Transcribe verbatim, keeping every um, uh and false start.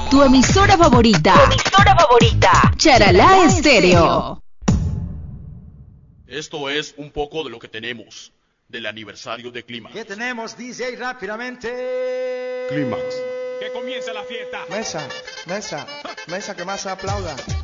Tu emisora favorita. Tu emisora favorita. Charalá Estéreo. Esto es un poco de lo que tenemos del aniversario de Clímax. ¿Qué tenemos, D J? Rápidamente. Clímax. Que comience la fiesta. Mesa, mesa, mesa, que más se aplauda.